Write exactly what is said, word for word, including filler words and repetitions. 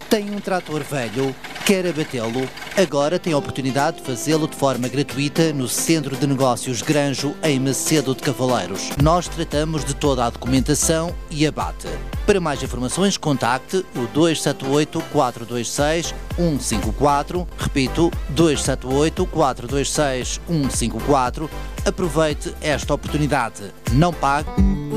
Tem um trator velho? Quer abatê-lo? Agora tem a oportunidade de fazê-lo de forma gratuita no Centro de Negócios Granjo, em Macedo de Cavaleiros. Nós tratamos de toda a documentação e abate. Para mais informações, contacte o dois sete oito, quatro dois seis, um cinco quatro. Repito, dois sete oito, quatro dois seis, um cinco quatro. Aproveite esta oportunidade. Não pague.